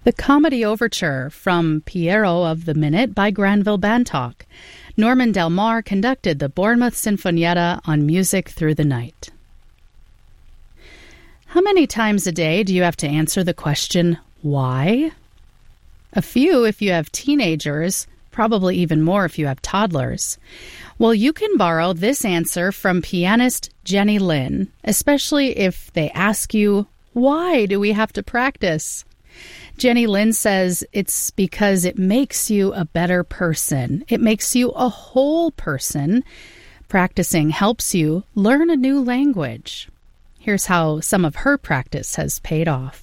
The Comedy Overture from Piero of the Minute by Granville Bantock. Norman Del Mar conducted the Bournemouth Sinfonietta on Music Through the Night. How many times a day do you have to answer the question, why? A few if you have teenagers, probably even more if you have toddlers. Well, you can borrow this answer from pianist Jenny Lin, especially if they ask you, why do we have to practice? Jenny Lin says it's because it makes you a better person. It makes you a whole person. Practicing helps you learn a new language. Here's how some of her practice has paid off.